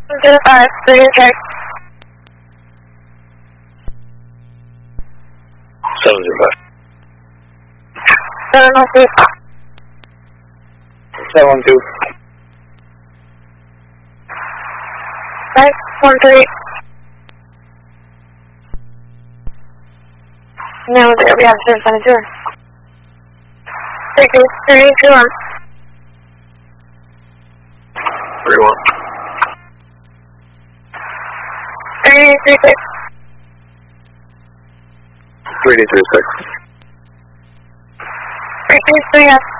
05, clear your track. 705. 712. 712. 513. Now there we have 772. Thank you. 321. 31. 336. 336. 323.